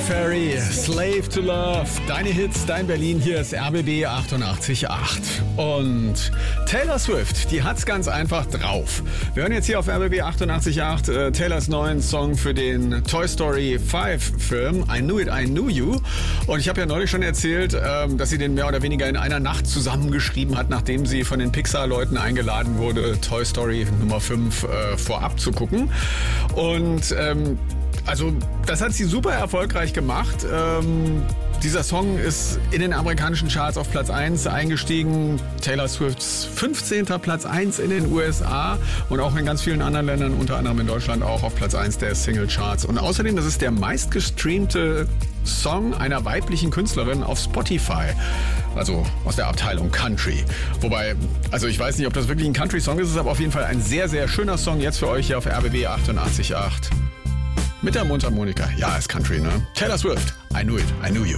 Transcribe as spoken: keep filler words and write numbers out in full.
Ferry, Slave to Love, deine Hits, dein Berlin, hier ist R B B achtundachtzig Komma acht. Und Taylor Swift, die hat's ganz einfach drauf. Wir hören jetzt hier auf R B B achtundachtzig Komma acht äh, Taylors neuen Song für den Toy Story fünf Film, I Knew It, I Knew You. Und ich habe ja neulich schon erzählt, ähm, dass sie den mehr oder weniger in einer Nacht zusammengeschrieben hat, nachdem sie von den Pixar-Leuten eingeladen wurde, Toy Story Nummer fünf äh, vorab zu gucken. Und ähm, also das hat sie super erfolgreich gemacht. Ähm, dieser Song ist in den amerikanischen Charts auf Platz eins eingestiegen. Taylor Swifts fünfzehnter Platz eins in den U S A und auch in ganz vielen anderen Ländern, unter anderem in Deutschland auch auf Platz eins der Single-Charts. Und außerdem, das ist der meistgestreamte Song einer weiblichen Künstlerin auf Spotify. Also aus der Abteilung Country. Wobei, also ich weiß nicht, ob das wirklich ein Country-Song ist, es ist aber auf jeden Fall ein sehr, sehr schöner Song jetzt für euch hier auf R B B achtundachtzig Komma acht. Mit der Mundharmonika. Ja, ist Country, ne? Taylor Swift, I Knew It, I Knew You.